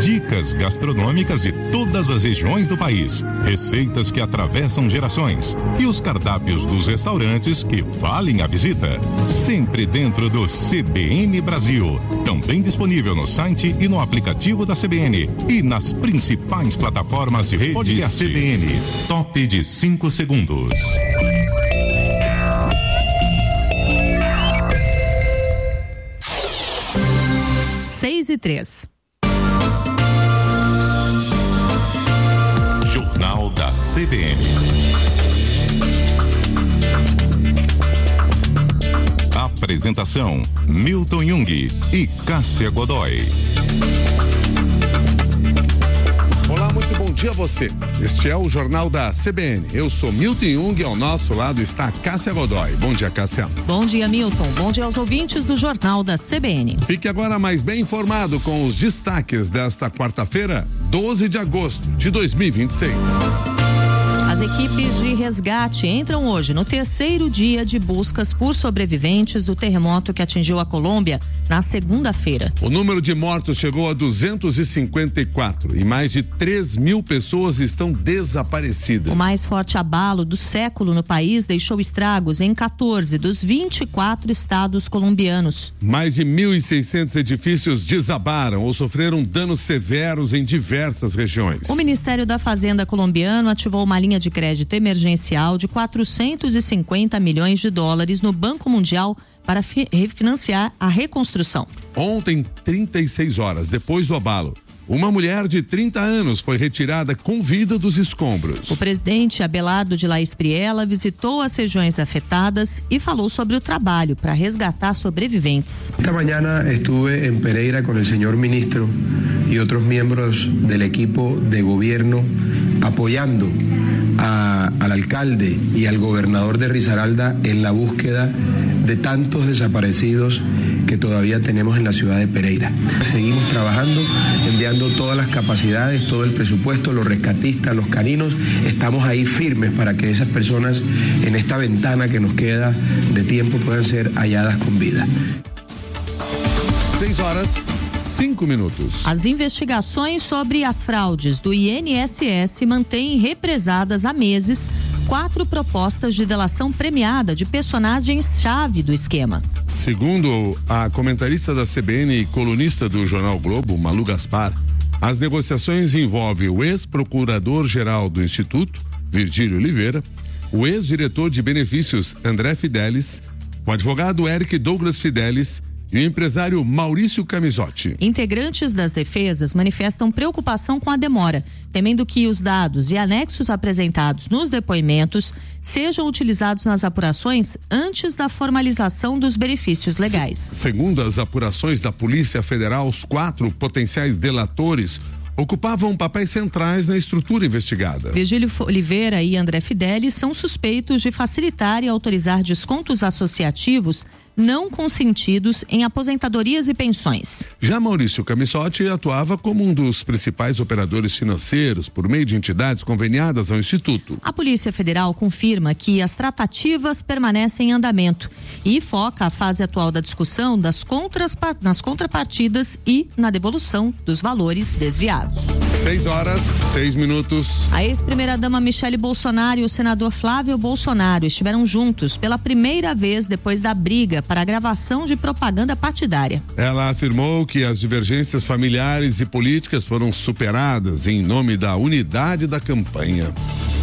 Dicas gastronômicas de todas as regiões do país, receitas que atravessam gerações e os cardápios dos restaurantes que valem a visita. Sempre dentro do CBN Brasil. Também disponível no site e no aplicativo da CBN e nas principais plataformas de rede. Podcast CBN. Top de 5 segundos. 6:03. Jornal da CBN. Apresentação: Milton Jung e Cássia Godoy. Olá, muito bom dia a você. Este é o Jornal da CBN. Eu sou Milton Jung e ao nosso lado está a Cássia Godoy. Bom dia, Cássia. Bom dia, Milton. Bom dia aos ouvintes do Jornal da CBN. Fique agora mais bem informado com os destaques desta quarta-feira, 12 de agosto de 2026. As equipes de resgate entram hoje no terceiro dia de buscas por sobreviventes do terremoto que atingiu a Colômbia na segunda-feira. O número de mortos chegou a 254 e mais de 3.000 pessoas estão desaparecidas. O mais forte abalo do século no país deixou estragos em 14 dos 24 estados colombianos. Mais de 1.600 edifícios desabaram ou sofreram danos severos em diversas regiões. O Ministério da Fazenda colombiano ativou uma linha de crédito emergencial de 450 milhões de dólares no Banco Mundial para refinanciar a reconstrução. Ontem, 36 horas depois do abalo, uma mulher de 30 anos foi retirada com vida dos escombros. O presidente Abelardo de La Espriella visitou as regiões afetadas e falou sobre o trabalho para resgatar sobreviventes. Esta mañana estuve en Pereira con el señor ministro y otros miembros del equipo de gobierno apoyando al alcalde y al gobernador de Risaralda en la búsqueda de tantos desaparecidos que todavía tenemos en la ciudad de Pereira. Seguimos trabajando, enviando todas las capacidades, todo el presupuesto, los rescatistas, los caninos, estamos ahí firmes para que esas personas en esta ventana que nos queda de tiempo puedan ser halladas con vida. 6:05. As investigações sobre as fraudes do INSS mantêm represadas há meses 4 propostas de delação premiada de personagens-chave do esquema. Segundo a comentarista da CBN e colunista do Jornal Globo, Malu Gaspar, as negociações envolvem o ex-procurador-geral do Instituto, Virgílio Oliveira, o ex-diretor de benefícios, André Fidelis, o advogado Eric Douglas Fidelis e o empresário Maurício Camisotti. Integrantes das defesas manifestam preocupação com a demora, temendo que os dados e anexos apresentados nos depoimentos sejam utilizados nas apurações antes da formalização dos benefícios legais. Segundo as apurações da Polícia Federal, os 4 potenciais delatores ocupavam papéis centrais na estrutura investigada. Virgílio Oliveira e André Fidelis são suspeitos de facilitar e autorizar descontos associativos não consentidos em aposentadorias e pensões. Já Maurício Camisotti atuava como um dos principais operadores financeiros por meio de entidades conveniadas ao Instituto. A Polícia Federal confirma que as tratativas permanecem em andamento e foca a fase atual da discussão nas contrapartidas e na devolução dos valores desviados. 6:06. A ex-primeira-dama Michele Bolsonaro e o senador Flávio Bolsonaro estiveram juntos pela primeira vez depois da briga para a gravação de propaganda partidária. Ela afirmou que as divergências familiares e políticas foram superadas em nome da unidade da campanha.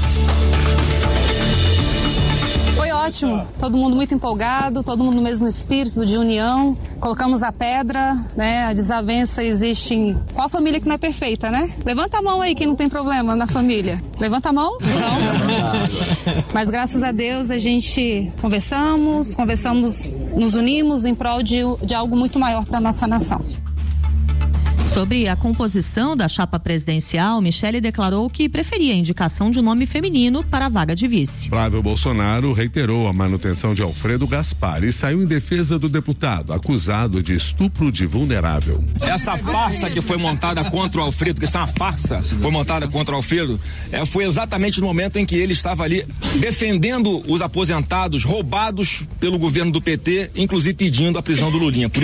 Foi ótimo, todo mundo muito empolgado, todo mundo no mesmo espírito de união. Colocamos a pedra, né? A desavença existe em qual família que não é perfeita, né? Levanta a mão aí quem não tem problema na família. Levanta a mão? Não. Mas graças a Deus a gente conversamos, nos unimos em prol de algo muito maior para nossa nação. Sobre a composição da chapa presidencial, Michele declarou que preferia a indicação de um nome feminino para a vaga de vice. Flávio Bolsonaro reiterou a manutenção de Alfredo Gaspar e saiu em defesa do deputado, acusado de estupro de vulnerável. Essa farsa que foi montada contra o Alfredo, que isso é uma farsa, foi montada contra o Alfredo, foi exatamente no momento em que ele estava ali defendendo os aposentados roubados pelo governo do PT, inclusive pedindo a prisão do Lulinha. Por isso que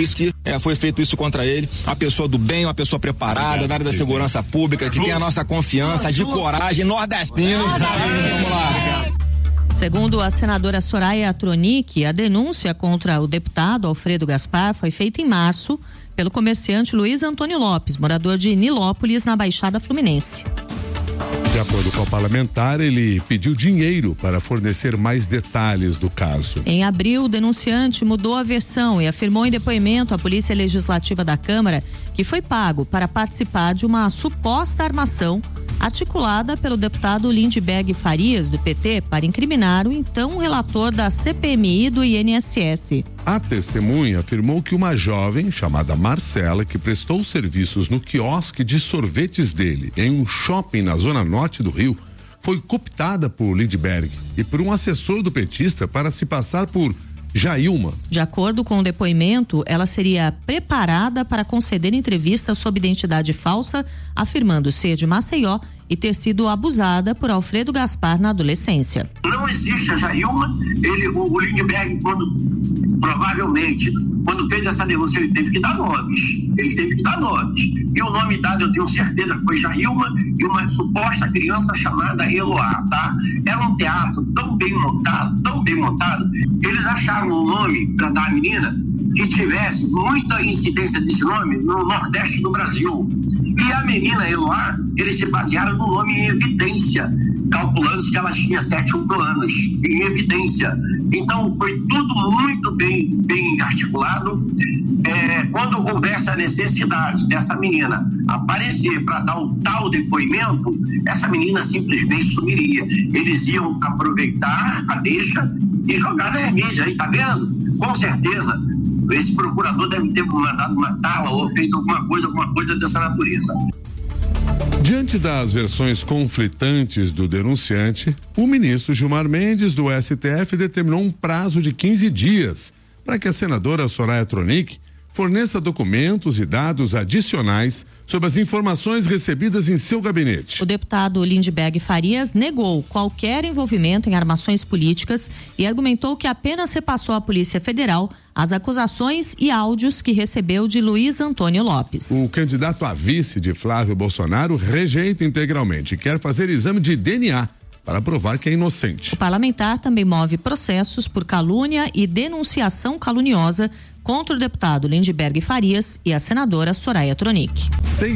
foi feito isso contra ele. Uma pessoa do bem, uma pessoa preparada, da área da segurança pública, que tem a nossa confiança, de coragem, nordestino. Vamos lá. Segundo a senadora Soraya Tronic, a denúncia contra o deputado Alfredo Gaspar foi feita em março pelo comerciante Luiz Antônio Lopes, morador de Nilópolis, na Baixada Fluminense. De acordo com o parlamentar, ele pediu dinheiro para fornecer mais detalhes do caso. Em abril, o denunciante mudou a versão e afirmou em depoimento à Polícia Legislativa da Câmara que foi pago para participar de uma suposta armação articulada pelo deputado Lindbergh Farias, do PT, para incriminar o então relator da CPMI do INSS. A testemunha afirmou que uma jovem chamada Marcela, que prestou serviços no quiosque de sorvetes dele em um shopping na zona norte do Rio, foi cooptada por Lindbergh e por um assessor do petista para se passar por Jailma. De acordo com o depoimento, ela seria preparada para conceder entrevista sob identidade falsa, afirmando ser de Maceió e ter sido abusada por Alfredo Gaspar na adolescência. Não existe a Jailma, o Lindbergh, quando fez essa denúncia, ele teve que dar nomes. E o nome dado, eu tenho certeza, foi Jailma e uma suposta criança chamada Eloá, tá? Era um teatro tão bem montado, eles acharam um nome para dar a menina que tivesse muita incidência desse nome no Nordeste do Brasil. E a menina Eloá, eles se basearam no nome em evidência, calculando-se que ela tinha 7 ou 8 anos, em evidência. Então, foi tudo muito bem articulado. Quando houvesse a necessidade dessa menina aparecer para dar o tal depoimento, essa menina simplesmente sumiria. Eles iam aproveitar a deixa e jogar na mídia. Aí, tá vendo? Com certeza, esse procurador deve ter mandado matá-la ou feito alguma coisa dessa natureza. Diante das versões conflitantes do denunciante, o ministro Gilmar Mendes, do STF, determinou um prazo de 15 dias para que a senadora Soraya Tronic forneça documentos e dados adicionais sobre as informações recebidas em seu gabinete. O deputado Lindbergh Farias negou qualquer envolvimento em armações políticas e argumentou que apenas repassou à Polícia Federal as acusações e áudios que recebeu de Luiz Antônio Lopes. O candidato a vice de Flávio Bolsonaro rejeita integralmente e quer fazer exame de DNA para provar que é inocente. O parlamentar também move processos por calúnia e denunciação caluniosa contra o deputado Lindbergh Farias e a senadora Soraya Tronic.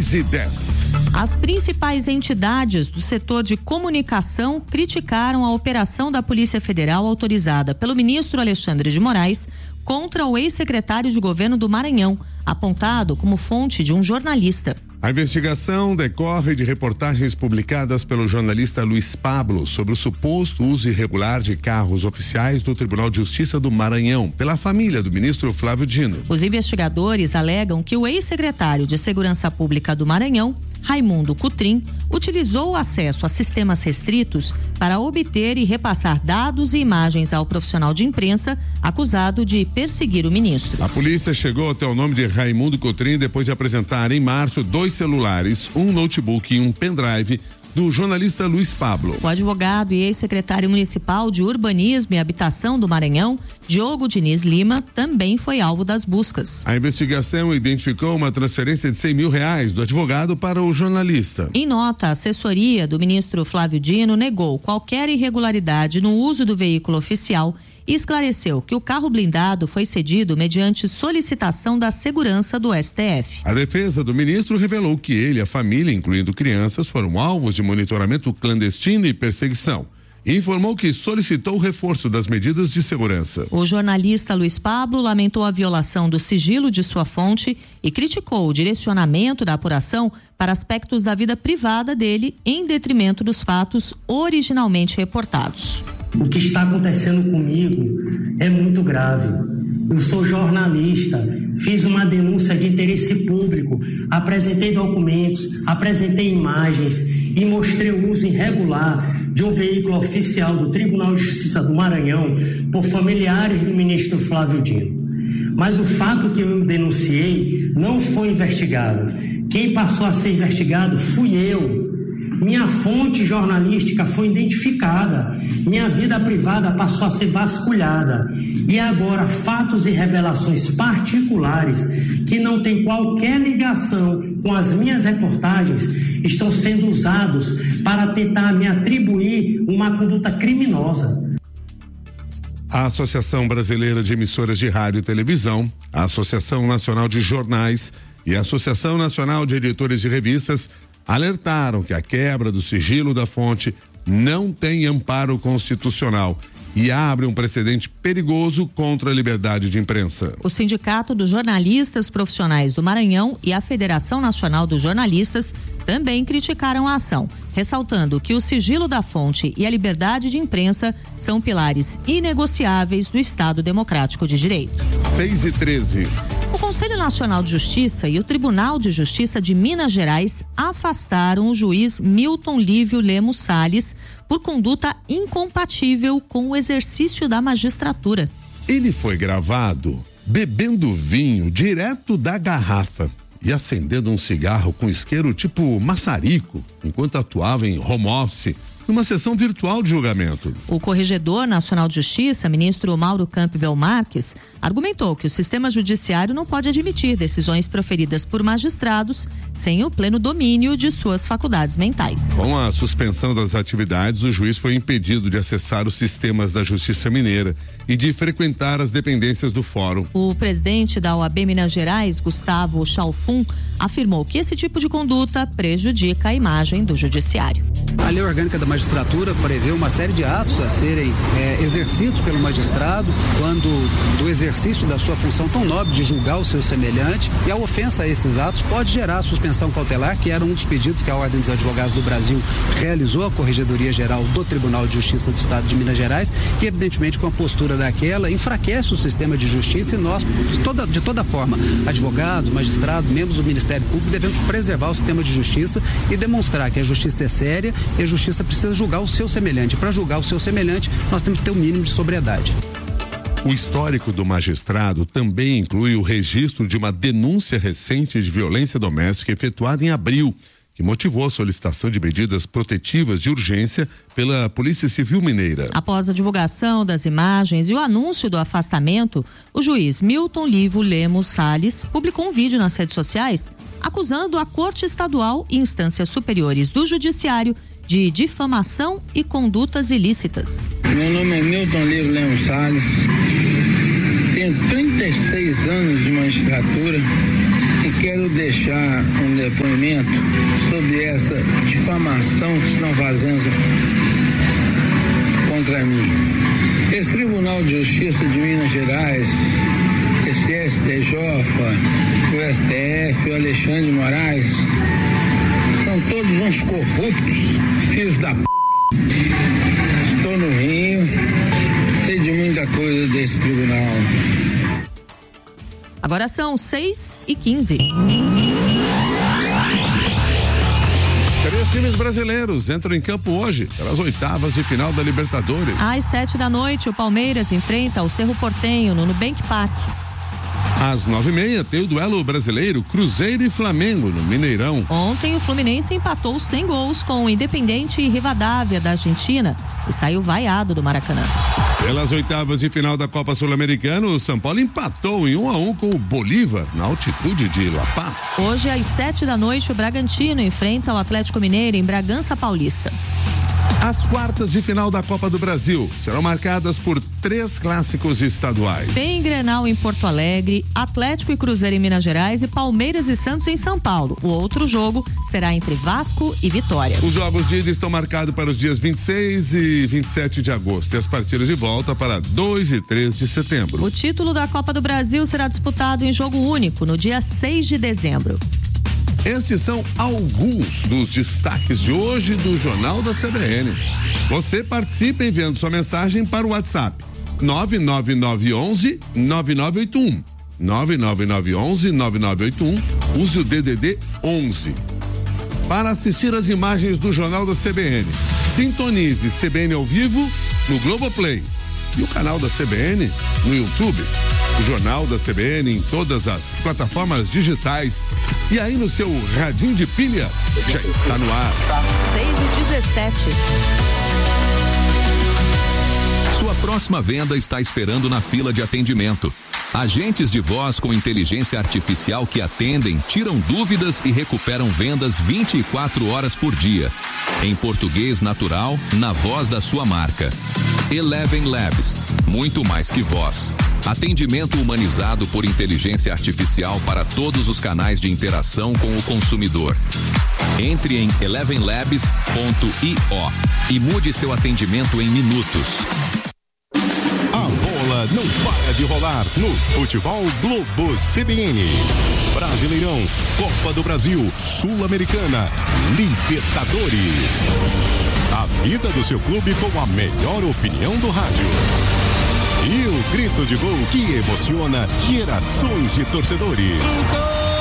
6:10. As principais entidades do setor de comunicação criticaram a operação da Polícia Federal autorizada pelo ministro Alexandre de Moraes contra o ex-secretário de governo do Maranhão, apontado como fonte de um jornalista. A investigação decorre de reportagens publicadas pelo jornalista Luiz Pablo sobre o suposto uso irregular de carros oficiais do Tribunal de Justiça do Maranhão pela família do ministro Flávio Dino. Os investigadores alegam que o ex-secretário de Segurança Pública do Maranhão, Raimundo Cutrim, utilizou o acesso a sistemas restritos para obter e repassar dados e imagens ao profissional de imprensa acusado de perseguir o ministro. A polícia chegou até o nome de Raimundo Cutrim depois de apresentar em março 2 celulares, um notebook e um pendrive do jornalista Luiz Pablo. O advogado e ex-secretário municipal de Urbanismo e Habitação do Maranhão, Diogo Diniz Lima, também foi alvo das buscas. A investigação identificou uma transferência de R$100 mil do advogado para o jornalista. Em nota, a assessoria do ministro Flávio Dino negou qualquer irregularidade no uso do veículo oficial e esclareceu que o carro blindado foi cedido mediante solicitação da segurança do STF. A defesa do ministro revelou que ele e a família, incluindo crianças, foram alvos de monitoramento clandestino e perseguição. E informou que solicitou o reforço das medidas de segurança. O jornalista Luiz Pablo lamentou a violação do sigilo de sua fonte e criticou o direcionamento da apuração para aspectos da vida privada dele em detrimento dos fatos originalmente reportados. O que está acontecendo comigo é muito grave. Eu sou jornalista, fiz uma denúncia de interesse público, apresentei documentos, apresentei imagens e mostrei o uso irregular de um veículo oficial do Tribunal de Justiça do Maranhão por familiares do ministro Flávio Dino. Mas o fato que eu denunciei não foi investigado. Quem passou a ser investigado fui eu. Minha fonte jornalística foi identificada, minha vida privada passou a ser vasculhada e agora fatos e revelações particulares que não têm qualquer ligação com as minhas reportagens estão sendo usados para tentar me atribuir uma conduta criminosa. A Associação Brasileira de Emissoras de Rádio e Televisão, a Associação Nacional de Jornais e a Associação Nacional de Editores de Revistas alertaram que a quebra do sigilo da fonte não tem amparo constitucional e abre um precedente perigoso contra a liberdade de imprensa. O Sindicato dos Jornalistas Profissionais do Maranhão e a Federação Nacional dos Jornalistas também criticaram a ação, ressaltando que o sigilo da fonte e a liberdade de imprensa são pilares inegociáveis do Estado Democrático de Direito. 6h13. O Conselho Nacional de Justiça e o Tribunal de Justiça de Minas Gerais afastaram o juiz Milton Lívio Lemos Salles por conduta incompatível com o exercício da magistratura. Ele foi gravado bebendo vinho direto da garrafa e acendendo um cigarro com isqueiro tipo maçarico, enquanto atuava em home office, numa sessão virtual de julgamento. O Corregedor Nacional de Justiça, ministro Mauro Campbell Marques, argumentou que o sistema judiciário não pode admitir decisões proferidas por magistrados sem o pleno domínio de suas faculdades mentais. Com a suspensão das atividades, o juiz foi impedido de acessar os sistemas da Justiça Mineira e de frequentar as dependências do fórum. O presidente da OAB Minas Gerais, Gustavo Chalfun, afirmou que esse tipo de conduta prejudica a imagem do judiciário. A lei orgânica da magistratura prevê uma série de atos a serem exercidos pelo magistrado quando do exercício da sua função tão nobre de julgar o seu semelhante, e a ofensa a esses atos pode gerar suspensão cautelar, que era um dos pedidos que a Ordem dos Advogados do Brasil realizou à Corregedoria Geral do Tribunal de Justiça do Estado de Minas Gerais, e evidentemente com a postura daquela enfraquece o sistema de justiça, e nós, de toda forma, advogados, magistrados, membros do Ministério Público, devemos preservar o sistema de justiça e demonstrar que a justiça é séria e a justiça precisa julgar o seu semelhante. Para julgar o seu semelhante, nós temos que ter um mínimo de sobriedade. O histórico do magistrado também inclui o registro de uma denúncia recente de violência doméstica efetuada em abril, que motivou a solicitação de medidas protetivas de urgência pela Polícia Civil Mineira. Após a divulgação das imagens e o anúncio do afastamento, o juiz Milton Lívio Lemos Salles publicou um vídeo nas redes sociais acusando a Corte Estadual e instâncias superiores do Judiciário de difamação e condutas ilícitas. Meu nome é Milton Lívio Lemos Salles, tenho 36 anos de magistratura e quero deixar um depoimento sobre essa difamação que estão fazendo contra mim. Esse Tribunal de Justiça de Minas Gerais, esse STJ, o STF, o Alexandre de Moraes, são todos uns corruptos, filhos da p***. Estou no Rio, sei de muita coisa desse tribunal. Agora são 6h15. 3 times brasileiros entram em campo hoje pelas oitavas de final da Libertadores. Às 7h, o Palmeiras enfrenta o Cerro Porteño no Nubank Park. Às 9h30 tem o duelo brasileiro Cruzeiro e Flamengo no Mineirão. Ontem o Fluminense empatou 100 gols com o Independiente e Rivadavia da Argentina e saiu vaiado do Maracanã. Pelas oitavas de final da Copa Sul-Americana, o São Paulo empatou em 1-1 com o Bolívar na altitude de La Paz. Hoje às 7h, o Bragantino enfrenta o Atlético Mineiro em Bragança Paulista. As quartas de final da Copa do Brasil serão marcadas por 3 clássicos estaduais. Tem Grenal em Porto Alegre, Atlético e Cruzeiro em Minas Gerais e Palmeiras e Santos em São Paulo. O outro jogo será entre Vasco e Vitória. Os jogos de ida estão marcados para os dias 26 e 27 de agosto e as partidas de volta para 2 e 3 de setembro. O título da Copa do Brasil será disputado em jogo único no dia 6 de dezembro. Estes são alguns dos destaques de hoje do Jornal da CBN. Você participa enviando sua mensagem para o WhatsApp 99911-9981. 99911-9981. Use o DDD 11. Para assistir as imagens do Jornal da CBN, sintonize CBN ao vivo no Globoplay e o canal da CBN no YouTube. O Jornal da CBN em todas as plataformas digitais. E aí no seu radinho de pilha, já está no ar. 6h17. Sua próxima venda está esperando na fila de atendimento. Agentes de voz com inteligência artificial que atendem, tiram dúvidas e recuperam vendas 24 horas por dia. Em português natural, na voz da sua marca. Eleven Labs, muito mais que voz. Atendimento humanizado por inteligência artificial para todos os canais de interação com o consumidor. Entre em elevenlabs.io e mude seu atendimento em minutos. Não para de rolar no Futebol Globo CBN. Brasileirão, Copa do Brasil, Sul-Americana, Libertadores. A vida do seu clube com a melhor opinião do rádio. E o grito de gol que emociona gerações de torcedores.